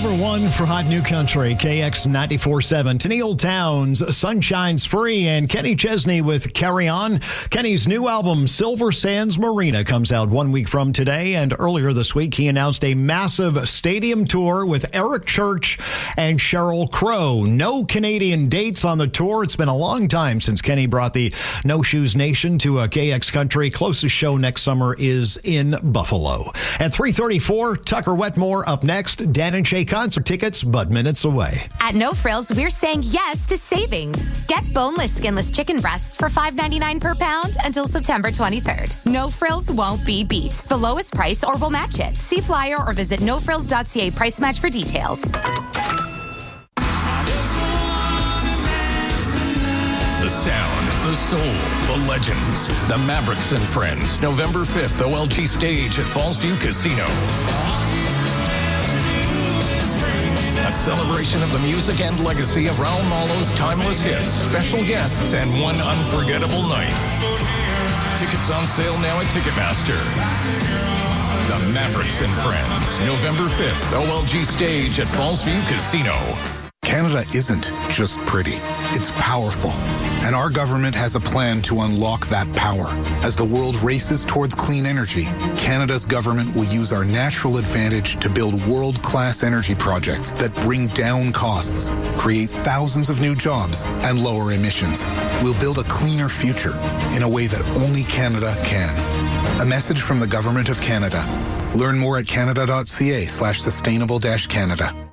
Number one for Hot New Country, KX 94.7. Tennille Towns, Sunshine's Free, and Kenny Chesney with Carry On. Kenny's new album, Silver Sands Marina, comes out 1 week from today. And earlier this week, he announced a massive stadium tour with Eric Church and Sheryl Crow. No Canadian dates on the tour. It's been a long time since Kenny brought the No Shoes Nation to a KX Country. Closest show next summer is in Buffalo. At 3:34, Tucker Wetmore up next. Dan and Shay concert tickets, but minutes away. At No Frills, we're saying yes to savings. Get boneless, skinless chicken breasts for $5.99 per pound until September 23rd. No Frills won't be beat. The lowest price or we'll match it. See flyer or visit nofrills.ca price match for details. The sound, the soul, the legends, the Mavericks and Friends. November 5th, OLG Stage at Fallsview Casino. A celebration of the music and legacy of Raul Malo's timeless hits, special guests, and one unforgettable night. Tickets on sale now at Ticketmaster. The Mavericks and Friends, November 5th, OLG Stage at Fallsview Casino. Canada isn't just pretty, it's powerful. And our government has a plan to unlock that power. As the world races towards clean energy, Canada's government will use our natural advantage to build world-class energy projects that bring down costs, create thousands of new jobs, and lower emissions. We'll build a cleaner future in a way that only Canada can. A message from the Government of Canada. Learn more at canada.ca/sustainable-Canada.